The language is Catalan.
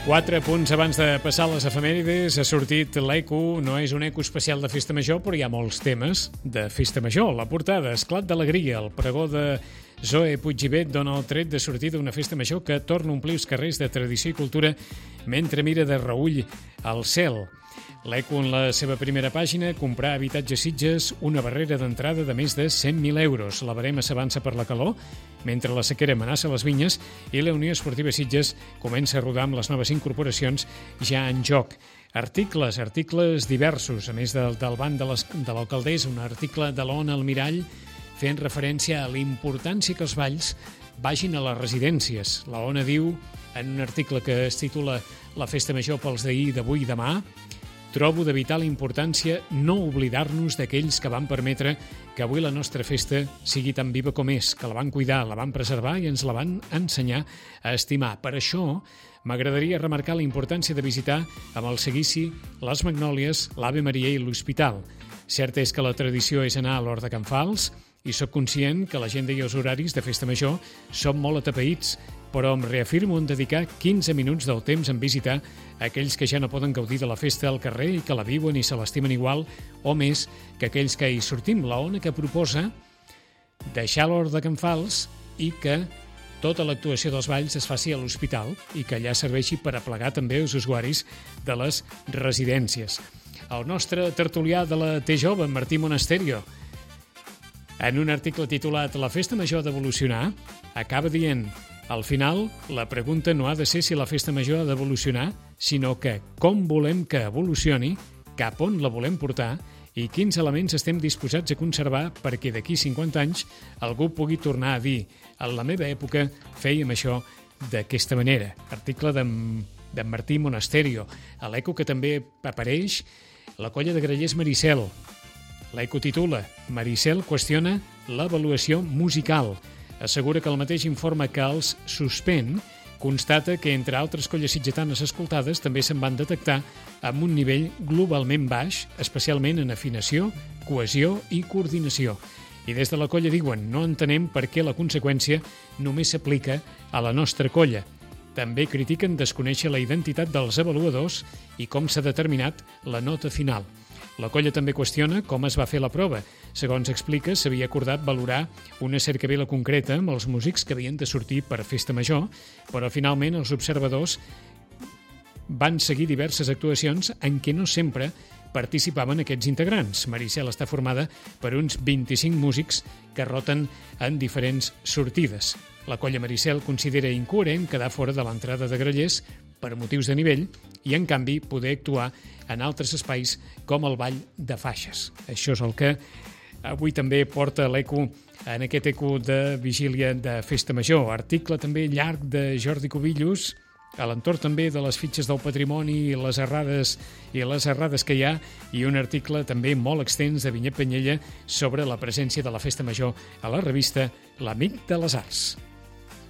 4 punts abans de passar les efemèrides ha sortit l'ECO. No és un ECO especial de Festa Major, però hi ha molts temes de Festa Major. La portada, esclat d'alegria, el pregó de Zoe Puigibet dona el tret de sortida d'una festa major que torna a omplir els carrers de tradició i cultura mentre mira de reüll al cel. L'ECO, en la seva primera pàgina, comprar habitatge Sitges, una barrera d'entrada de més de 100.000 euros. La barema s'avança per la calor, mentre la sequera amenaça les vinyes i la Unió Esportiva Sitges comença a rodar amb les noves incorporacions ja en joc. Articles diversos, a més del banc de l'alcaldessa, un article de l'Ona al Mirall fent referència a la importància que els balls vagin a les residències. La Ona diu, en un article que es titula La festa major pels d'ahir, d'avui i demà, trobo de vital importància no oblidar-nos d'aquells que van permetre que avui la nostra festa sigui tan viva com és, que la van cuidar, la van preservar i ens la van ensenyar a estimar. Per això, m'agradaria remarcar la importància de visitar amb el seguici les Magnòlies, l'Ave Maria i l'Hospital. Cert és que la tradició és anar a l'Hort de Can Fals i sóc conscient que l'agenda i els horaris de festa major són molt atapeïts, però em reafirmo en dedicar 15 minuts del temps en visitar aquells que ja no poden gaudir de la festa al carrer i que la viuen i se l'estimen igual o més que aquells que hi sortim. La ONA que proposa deixar l'Hort de Can Fals i que tota l'actuació dels balls es faci a l'hospital i que allà serveixi per aplegar també els usuaris de les residències. El nostre tertulià de la T-Jove, Martí Monasterio, en un article titulat La festa major ha d'evolucionar, acaba dient: al final, la pregunta no ha de ser si la festa major ha d'evolucionar, sinó que com volem que evolucioni, cap on la volem portar i quins elements estem disposats a conservar perquè d'aquí 50 anys algú pugui tornar a dir en la meva època fèiem això d'aquesta manera. Article d'en Martí Monasterio. A l'ECO que també apareix la colla de grallers Maricel. L'ECO titula Maricel qüestiona l'avaluació musical. Assegura que el mateix informe que els suspèn constata que, entre altres colles sitgetanes escoltades, també se'n van detectar amb un nivell globalment baix, especialment en afinació, cohesió i coordinació. I des de la colla diuen, no entenem per què la conseqüència només s'aplica a la nostra colla. També critiquen desconèixer la identitat dels avaluadors i com s'ha determinat la nota final. La colla també qüestiona com es va fer la prova. Segons explica, s'havia acordat valorar una cercavila concreta amb els músics que havien de sortir per festa major, però finalment els observadors van seguir diverses actuacions en què no sempre participaven aquests integrants. Maricel està formada per uns 25 músics que roten en diferents sortides. La colla Maricel considera incoherent quedar fora de l'entrada de grallers per motius de nivell i, en canvi, poder actuar en altres espais com el Ball de Faixes. Això és el que avui també porta l'ECO en aquest ECO de vigília de Festa Major. Article també llarg de Jordi Cubillos, a l'entorn també de les fitxes del patrimoni i les errades que hi ha, i un article també molt extens de Vinyet Penyella sobre la presència de la Festa Major a la revista L'Amic de les Arts.